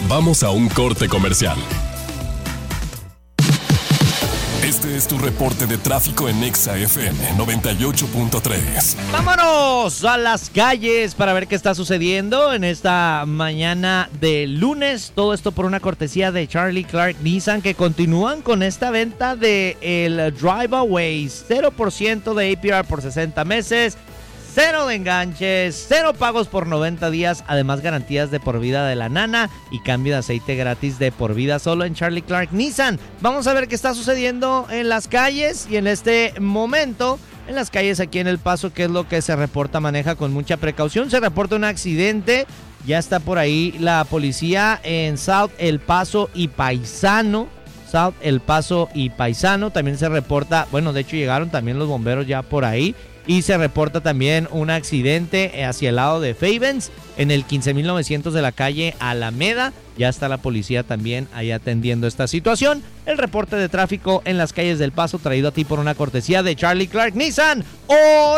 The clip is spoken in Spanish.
Vamos a un corte comercial. Este es tu reporte de tráfico en Exa FM 98.3. Vámonos a las calles para ver qué está sucediendo en esta mañana de lunes. Todo esto por una cortesía de Charlie Clark Nissan, que continúan con esta venta de el Drive Away. 0% de APR por 60 meses. 0 de enganches, 0 pagos por 90 días, además garantías de por vida de la nana y cambio de aceite gratis de por vida solo en Charlie Clark Nissan. Vamos a ver qué está sucediendo en las calles y en este momento en las calles aquí en El Paso, qué es lo que se reporta. Maneja con mucha precaución, se reporta un accidente, ya está por ahí la policía en South El Paso y Paisano. South El Paso y Paisano, también se reporta, bueno, de hecho llegaron también los bomberos ya por ahí. Y se reporta también un accidente hacia el lado de Favens, en el 15.900 de la calle Alameda. Ya está la policía también ahí atendiendo esta situación. El reporte de tráfico en las calles del Paso, traído a ti por una cortesía de Charlie Clark Nissan.